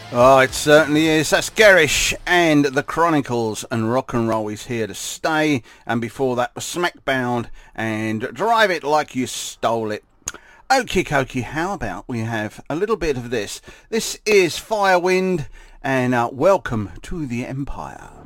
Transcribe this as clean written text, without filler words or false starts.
Oh, it certainly is. That's Garish and the Chronicles, and rock and roll is here to stay. And before that was Smackbound and Drive It Like You Stole It. Okie dokie, how about we have a little bit of this? This is Firewind, and welcome to the Empire.